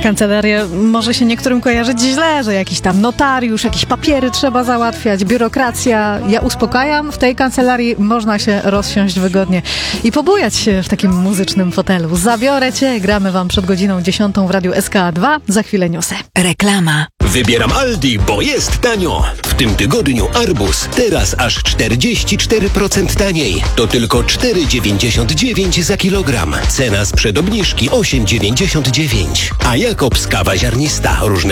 Kancelaria może się niektórym kojarzyć źle, że jakiś tam notariusz, jakieś papiery trzeba załatwiać, biurokracja. Ja uspokajam, w tej kancelarii można się rozsiąść wygodnie i pobujać się w takim muzycznym fotelu. Zabiorę cię, gramy wam przed godziną 10 w Radiu SK2, za chwilę newsy. Reklama. Wybieram Aldi, bo jest tanio. W tym tygodniu arbuz teraz aż 44% taniej. To tylko 4,99 za kilogram. Cena sprzed obniżki 8,99. A Jakobs kawa ziarnista. Różne